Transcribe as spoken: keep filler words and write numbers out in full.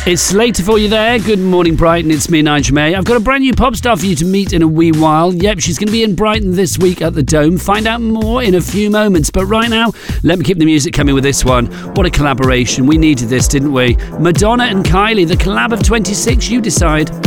It's Slater for you there. Good morning, Brighton. It's me, Nigel May. I've got a brand new pop star for you to meet in a wee while. Yep, she's going to be in Brighton this week at the Dome. Find out more in a few moments. But right now, let me keep the music coming with this one. What a collaboration. We needed this, didn't we? Madonna and Kylie, the collab of twenty-six. You decide.